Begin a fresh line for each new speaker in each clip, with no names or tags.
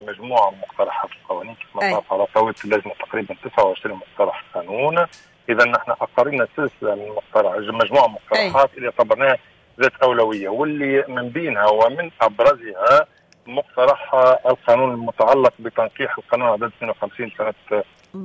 مجموعة من مقترحات القوانين كما تعرف على طاولة اللجنة تقريبا 29 مقترح قانون. إذا نحن أقرينا سلسلة من مجموعة من مقترحات اللي اعتبرناها ذات أولوية، واللي من بينها ومن أبرزها مقترح القانون المتعلق بتنقيح القانون عدد 52 سنة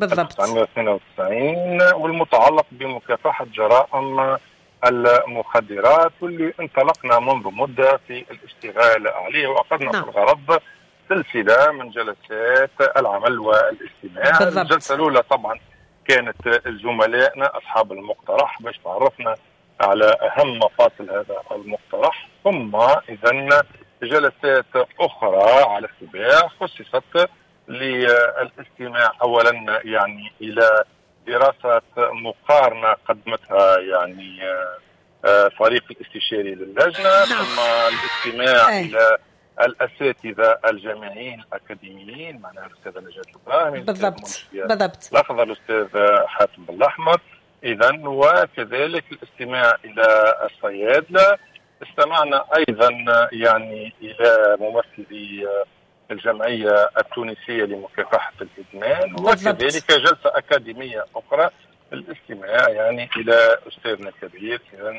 1992 والمتعلق بمكافحة جرائم المخدرات، واللي انطلقنا منذ مدة في الاشتغال عليه وأخذنا في الغرض سلسلة من جلسات العمل والاستماع. الجلسة الأولى طبعا كانت زملائنا أصحاب المقترح باش تعرفنا على أهم مفاصل هذا المقترح، ثم إذن جلسات أخرى على التباع خصصت للاستماع أولا يعني إلى دراسة مقارنة قدمتها يعني فريق الاستشاري للجنة، ثم الاستماع إلى الأساتذة الجامعيين الأكاديميين، معناها الأستاذ نجاة الإبراهيمي
بالضبط
الأخضر الأستاذ حاتم بالأحمر، إذن وكذلك الاستماع إلى الصيادلة. استمعنا أيضا يعني إلى ممثلي الجمعية التونسية لمكافحة الإدمان، وكذلك جلسة أكاديمية أخرى الاستماع يعني إلى أستاذنا الكبير إذن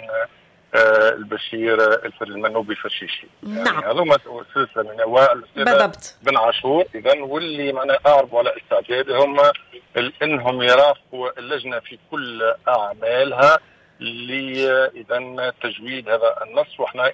البشير المنوبي فرشيشي.
نعم.
يعني هذوما سلسلة من والأستاذ بن عاشور إذن، واللي معنا أعرفوا على استعدادهم إنهم يرافقوا اللجنة في كل أعمالها لإذن تجويد هذا النص، وإحنا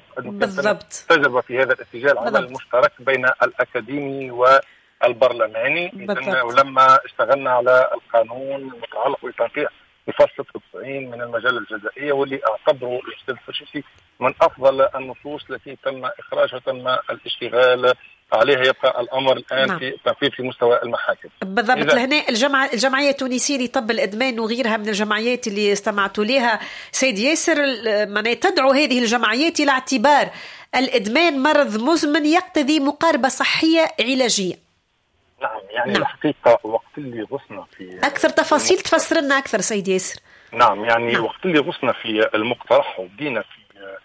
بالضبط
تجربة في هذا الاتجاه العمل المشترك بين الأكاديمي والبرلماني. إذن ولما اشتغلنا على القانون المتعلق بتنقيح الفصل 90 من المجلة الجزائية، واللي اعتبره الأستاذ فرشيشي من أفضل النصوص التي تم إخراجها وتم الاشتغال عليها، يبقى الأمر الآن في التنفيذ في مستوى المحاكم.
بالضبط. لهنا الجمعية التونسية لطب الإدمان وغيرها من الجمعيات اللي استمعتوا لها سيد ياسر، من تدعو هذه الجمعيات إلى اعتبار الإدمان مرض مزمن يقتضي مقاربة صحية علاجية.
نعم يعني الحقيقة وقت اللي غصنا في
أكثر تفاصيل تفسر لنا أكثر سيد ياسر.
نعم يعني وقت اللي غصنا في المقترح وبدينا في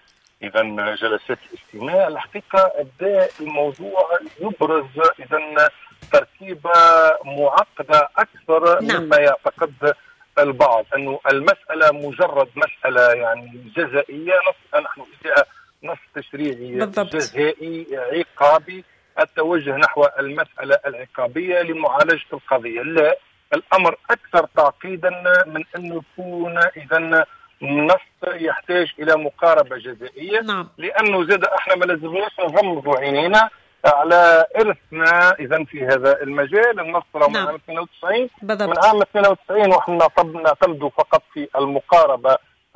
إذن جلسات الاستماع، الحقيقة بدأ الموضوع يبرز إذن تركيبة معقدة أكثر مما يعتقد البعض، أنه المسألة مجرد مسألة يعني جزائية، نحن نص تشريعي جزائي عقابي التوجه نحو المسألة العقابية لمعالجة القضية. لا، الأمر أكثر تعقيدا من أن يكون إذن نص يحتاج إلى مقاربة جزائية. لأنه زاد احنا ما لازمناش نغمضوا عينينا على إرثنا إذن في هذا المجال. النص من عام 92 من عام 92 وإحنا نعتمد فقط في المقاربة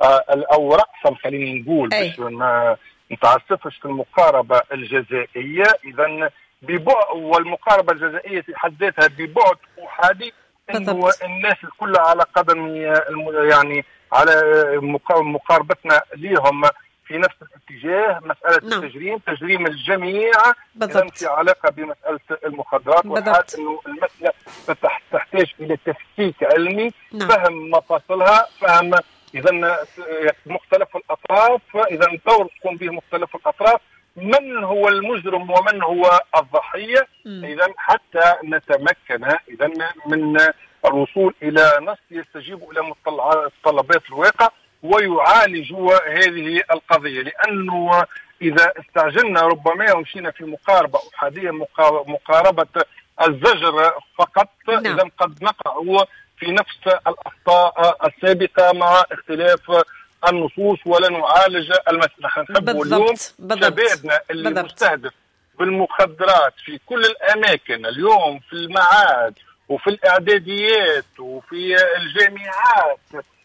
أو رأسا خلينا نقول باش ما نتعسفش في المقاربة الجزائية. إذن ببعد، والمقاربة الجزائية في حد ذاتها ببعد أحادي، إنه الناس الكل على قدم يعني على مقاربتنا ليهم في نفس الاتجاه، مسألة تجريم الجميع إذن في علاقة بمسألة المخدرات، والحال أنه المسألة تحتاج إلى تفكيك علمي، فهم مفاصلها، فهم إذن مختلف الأطراف، إذن دور تقوم به مختلف الأطراف، من هو المجرم ومن هو الضحية، إذن حتى نتمكن إذن من الوصول إلى نص يستجيب إلى متطلبات الواقع ويعالج هذه القضية. لأنه إذا استعجلنا ربما ومشينا في مقاربة أحادية، مقاربة الزجر فقط، إذن قد نقع في نفس الأخطاء السابقة مع اختلاف النصوص ولا نعالج المسألة. نحن نحب اليوم شبابنا اللي مستهدف بالمخدرات في كل الأماكن اليوم، في المعاد وفي الإعداديات وفي الجامعات.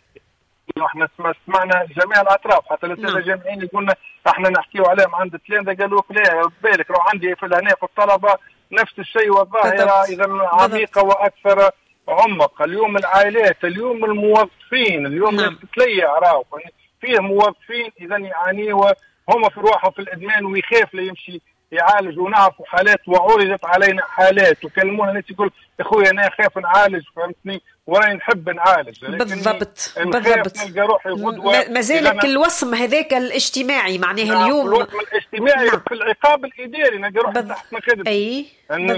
احنا سمعنا جميع الأطراف، حتى الأساتذة الجامعيين يقولنا احنا نحكيو عليهم عند التلامذة، قالوا لا بالك راهو عندي في هنا في الطلبة نفس الشيء، والظاهرة إذا عميقة وأكثر عمق. اليوم العائلات، اليوم الموظفين، اليوم ناس تتليع راهو فيه موظفين إذا يعانيوا هم في روحهم في الإدمان ويخاف لا يمشي يعالج، ونعرفوا حالات وعرضت علينا حالات وكلمونا ناس يقول يا خويا انا خايف نعالج، فهمتني، وراني نحب نعالج.
بالضبط
نلقى روحي غدوه
ما زالك الوصم هذاك الاجتماعي، معناها اليوم
الاجتماعي في العقاب الاداري نلقى روحي تحت مخده.